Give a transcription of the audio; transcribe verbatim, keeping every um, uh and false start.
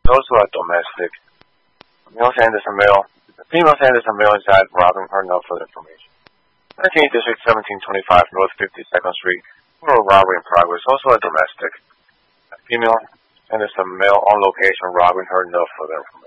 also are domestic. Male Sanderson male. The female Sanderson male inside robbing her no further information. nineteenth District, seventeen twenty-five North fifty-second Street. Criminal robbery in progress, also a domestic. A female Sanderson male on location robbing her no further information.